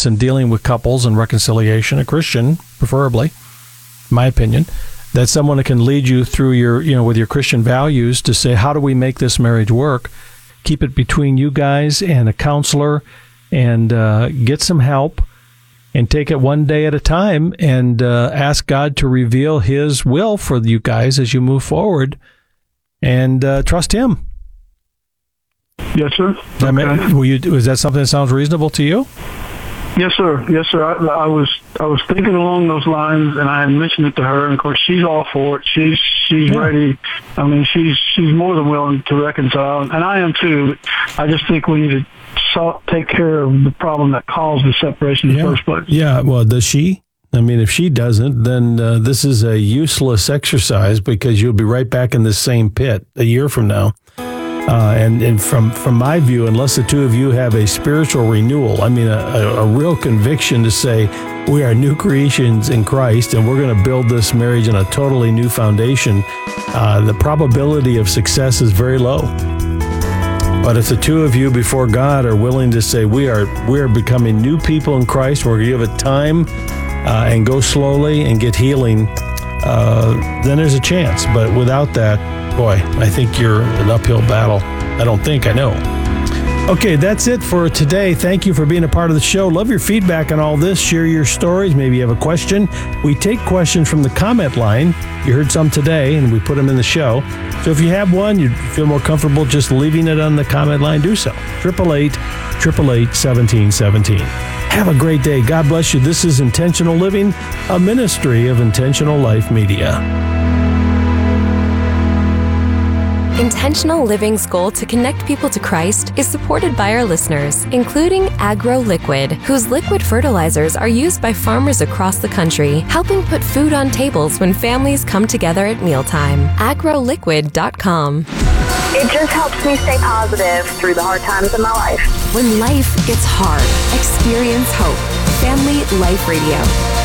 experience in dealing with couples and reconciliation, a Christian, preferably, in my opinion, that's someone that can lead you through your, with your Christian values to say, how do we make this marriage work? Keep it between you guys and a counselor, and get some help, and take it one day at a time, and ask God to reveal His will for you guys as you move forward, and trust Him. Yes, sir. Is that something that sounds reasonable to you? Yes, sir. Yes, sir. I was thinking along those lines, and I had mentioned it to her, and of course she's all for it. She's ready. I mean, she's more than willing to reconcile, and I am too. I just think we need to take care of the problem that caused the separation in the first place. Yeah. Well, does she? I mean, if she doesn't, then this is a useless exercise, because you'll be right back in the same pit a year from now. And from my view, unless the two of you have a spiritual renewal, I mean, a real conviction to say we are new creations in Christ and we're going to build this marriage on a totally new foundation, the probability of success is very low. But if the two of you before God are willing to say we are becoming new people in Christ, we're going to give it time and go slowly and get healing, then there's a chance. But without that, boy, I think you're an uphill battle. I know. Okay, that's it for today. Thank you for being a part of the show. Love your feedback on all this. Share your stories. Maybe you have a question. We take questions from the comment line. You heard some today, and we put them in the show. So if you have one, you feel more comfortable just leaving it on the comment line, do so. 888-888-1717. Have a great day. God bless you. This is Intentional Living, a ministry of Intentional Life Media. Intentional Living's goal to connect people to Christ is supported by our listeners, including Agro Liquid, whose liquid fertilizers are used by farmers across the country, helping put food on tables when families come together at mealtime. agroliquid.com. It just helps me stay positive through the hard times in my life. When life gets hard, experience hope. Family Life Radio.